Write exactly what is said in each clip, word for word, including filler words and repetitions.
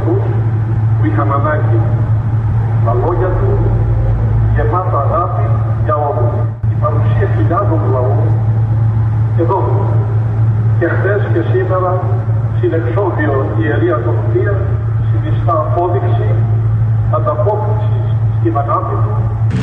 αυτούς που είχαν ανάγκη. Τα λόγια του γεμάτα αγάπη για όλους. Η παρουσία χιλιάδων λαού εδώ και χθες και σήμερα στην εξώδιο Ιερή Ακολουθία συνιστά απόδειξη ανταπόκριση στην αγάπη του.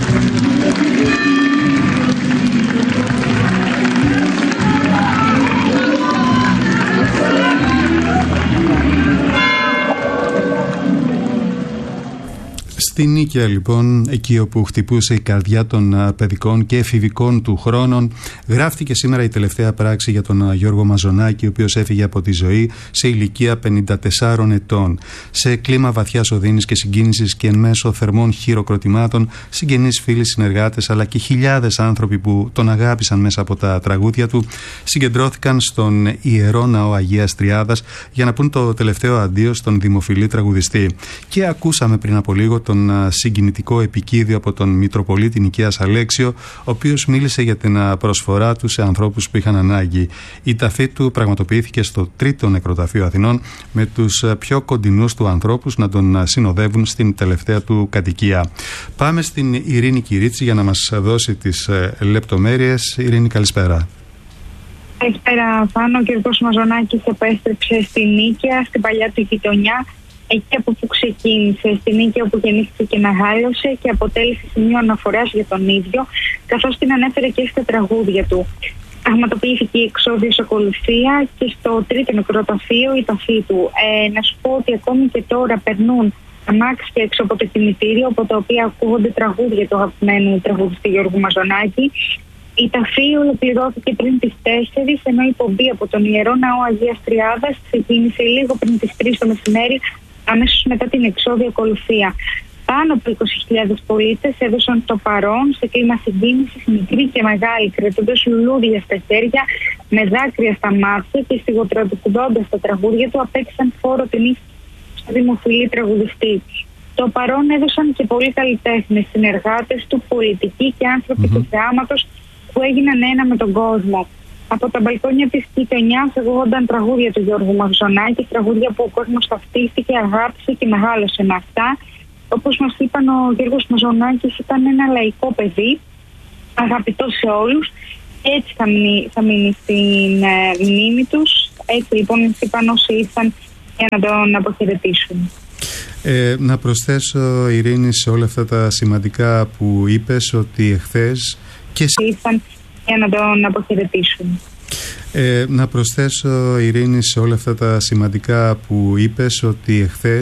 Στη Νίκαια λοιπόν, εκεί όπου χτυπούσε η καρδιά των παιδικών και εφηβικών του χρόνων, γράφτηκε σήμερα η τελευταία πράξη για τον Γιώργο Μαζονάκη, ο οποίος έφυγε από τη ζωή σε ηλικία πενήντα τεσσάρων ετών. Σε κλίμα βαθιάς οδύνης και συγκίνησης και εν μέσω θερμών χειροκροτημάτων, συγγενείς, φίλοι, συνεργάτες αλλά και χιλιάδες άνθρωποι που τον αγάπησαν μέσα από τα τραγούδια του συγκεντρώθηκαν στον Ιερό Ναό Αγίας Τριάδας για να πούν το τελευταίο αντίο στον δημοφιλή τραγουδιστή. Και ακούσαμε πριν από λίγο τον συγκινητικό επικείδιο από τον Μητροπολίτη Νικαίας Αλέξιο, ο οποίος μίλησε για την προσφορά του σε ανθρώπους που είχαν ανάγκη. Η ταφή του πραγματοποιήθηκε στο τρίτο νεκροταφείο Αθηνών, με τους πιο κοντινούς του ανθρώπους να τον συνοδεύουν στην τελευταία του κατοικία. Πάμε στην Ειρήνη Κυρίτσι για να μας δώσει τις λεπτομέρειες. Ειρήνη, καλησπέρα. Καλησπέρα, Φάνο. Ο κ. Μαζονάκης επέστρεψε στη Νίκαια, στην παλιά του γειτονιά, εκεί από που ξεκίνησε, στην Νίκαια όπου γεννήθηκε και μεγάλωσε και αποτέλεσε σημείο αναφοράς για τον ίδιο, καθώς την ανέφερε και στα τραγούδια του. Πραγματοποιήθηκε η εξώδιος ακολουθία και στο τρίτο νεκροταφείο η ταφή του. Ε, να σου πω ότι ακόμη και τώρα περνούν αμάξια έξω από το κημητήριο, από τα οποία ακούγονται τραγούδια του αγαπημένου τραγουδιστή Γιώργου Μαζονάκη. Η ταφή ολοκληρώθηκε πριν τις τέσσερις, ενώ η πομπή από τον Ιερό Ναό Αγίας Τριάδας ξεκίνησε λίγο πριν τις τρεις το μεσημέρι, αμέσως μετά την εξώδια ακολουθία. Πάνω από είκοσι χιλιάδες πολίτες έδωσαν το παρόν σε κλίμα συγκίνησης, μικρή και μεγάλη, κρατώντας λουλούδια στα χέρια, με δάκρυα στα μάτια και στιγοτραγουδώντας τα τραγούδια του, απέκτησαν φόρο τιμής στο δημοφιλή τραγουδιστή. Το παρόν έδωσαν και πολλοί καλλιτέχνες, συνεργάτες του, πολιτικοί και άνθρωποι mm-hmm. του θεάματος που έγιναν ένα με τον κόσμο. Από τα μπαλκόνια της γειτονιάς ακούγονταν τραγούδια του Γιώργου Μαζονάκη, τραγούδια που ο κόσμος ταυτίστηκε, αγάπησε και μεγάλωσε με αυτά. Όπως μας είπαν, ο Γιώργος Μαζονάκης ήταν ένα λαϊκό παιδί, αγαπητό σε όλους, και έτσι θα μείνει, θα μείνει στην ε, μνήμη τους. Έτσι λοιπόν είπαν όσοι ήρθαν για να τον αποχαιρετήσουν. Ε, να προσθέσω, Ειρήνη, σε όλα αυτά τα σημαντικά που είπες, ότι εχθές και ήρθαν για να τον αποχαιρετήσουν. Ε, να προσθέσω, Ειρήνη, σε όλα αυτά τα σημαντικά που είπες, ότι εχθές